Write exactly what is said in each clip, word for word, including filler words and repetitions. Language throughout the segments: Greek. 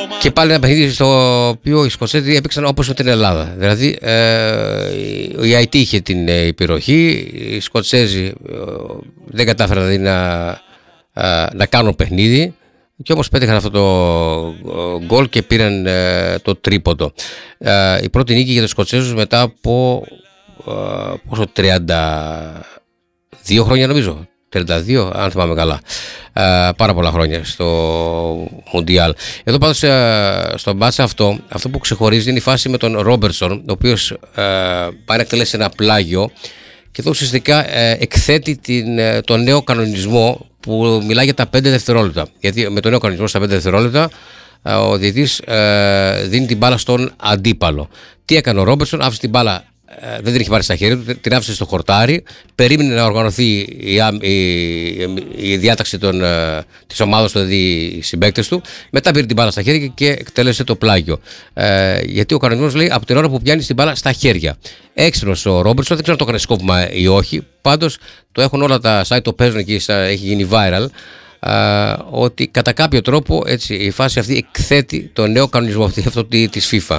Και πάλι ένα παιχνίδι στο οποίο οι Σκοτσέζοι έπαιξαν όπως με την Ελλάδα. Δηλαδή ε, η Αϊτή είχε την ε, υπεροχή, οι Σκοτσέζοι ε, δεν κατάφεραν δηλαδή, να, ε, να κάνουν παιχνίδι και όμως πέτυχαν αυτό το γκολ και πήραν ε, το τρίποντο. Ε, η πρώτη νίκη για τους Σκοτσέζους μετά από ε, πόσο, τριάντα δύο χρόνια νομίζω. τριάντα δύο, αν θυμάμαι καλά. Ε, πάρα πολλά χρόνια στο Μουντιάλ. Εδώ πάντως ε, στο μπάτσα αυτό, αυτό που ξεχωρίζει είναι η φάση με τον Ρόμπερτσον, ο οποίος ε, πάει να εκτελέσει ένα πλάγιο και εδώ ουσιαστικά ε, εκθέτει την, ε, τον νέο κανονισμό που μιλάει για τα πέντε δευτερόλεπτα. Γιατί με τον νέο κανονισμό στα πέντε δευτερόλεπτα ε, ο διαιτητής ε, δίνει την μπάλα στον αντίπαλο. Τι έκανε ο Ρόμπερτσον? Άφησε την μπάλα, δεν την είχε πάρει στα χέρια του, την άφησε στο χορτάρι, περίμενε να οργανωθεί η, η, η διάταξη των, της ομάδας του, δηλαδή οι συμπαίκτες του, μετά πήρε την μπάλα στα χέρια και εκτέλεσε το πλάγιο. Ε, γιατί ο κανονισμός λέει από την ώρα που πιάνει την μπάλα στα χέρια. Έξυπνος ο Ρόμπερτσον, δεν ξέρω αν το έκανε σκόπιμα ή όχι, πάντως το έχουν όλα τα site, το παίζουν και έχει γίνει viral. Uh, ότι κατά κάποιο τρόπο έτσι, η φάση αυτή εκθέτει το νέο κανονισμό αυτή, αυτό της FIFA.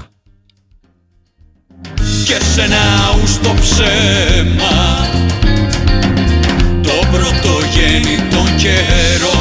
Και σε ένα ουστο ψέμα το πρωτογέννητο καιρό.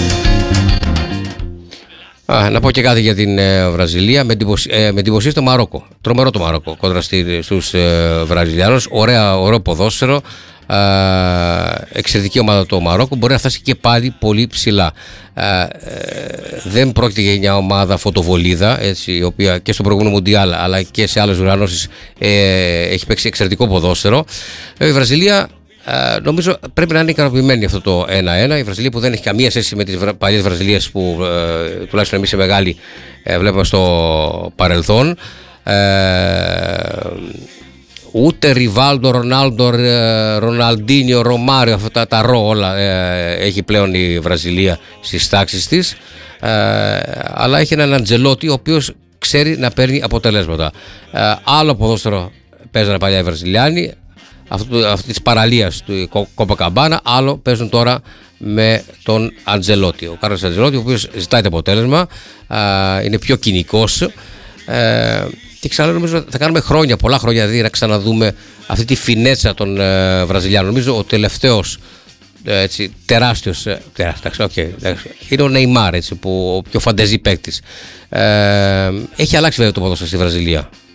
Α, να πω και κάτι για την ε, Βραζιλία. Με εντυπωσίασε το Μαρόκο. Τρομερό το Μαρόκο κόντρα στους ε, Βραζιλιάνους. Ωραία, ωραίο ποδόσφαιρο. Ε, εξαιρετική ομάδα το Μαρόκο. Μπορεί να φτάσει και πάλι πολύ ψηλά. Ε, ε, δεν πρόκειται για μια ομάδα φωτοβολίδα, έτσι, η οποία και στο προηγούμενο Μουντιάλ αλλά και σε άλλες οργανώσεις ε, έχει παίξει εξαιρετικό ποδόσφαιρο. Ε, η Βραζιλία ε, νομίζω πρέπει να είναι ικανοποιημένη αυτό το ένα ένα. Η Βραζιλία που δεν έχει καμία σχέση με τις παλιές Βραζιλίες που ε, τουλάχιστον εμείς οι μεγάλοι ε, βλέπουμε στο παρελθόν. Ε, Ούτε Ριβάλντο, Ρονάλντο, Ροναλντίνιο, Ρωμάριο, αυτά τα ρο όλα ε, έχει πλέον η Βραζιλία στις τάξεις της. Ε, αλλά έχει έναν Αντζελότη ο οποίος ξέρει να παίρνει αποτελέσματα. Ε, άλλο ποδόσφαιρο παίζανε παλιά οι Βραζιλιάνοι, αυτή της παραλίας του Κοπακαμπάνα, άλλο παίζουν τώρα με τον Αντζελότη. Ο Κάρλος Αντζελότη, ο οποίος ζητάει το αποτέλεσμα, ε, είναι πιο κοινικός. Ε, Και ξανά νομίζω θα κάνουμε χρόνια, πολλά χρόνια δηλαδή να ξαναδούμε αυτή τη φινέτσα των ε, Βραζιλιάνων. Νομίζω ο τελευταίος ε, έτσι, τεράστιος, ε, τεράστιος okay, είναι ο Νεϊμάρ, έτσι, που, ο πιο φαντεζή παίκτης. Ε, έχει αλλάξει βέβαια το ποδόσφαιρο στη Βραζιλία.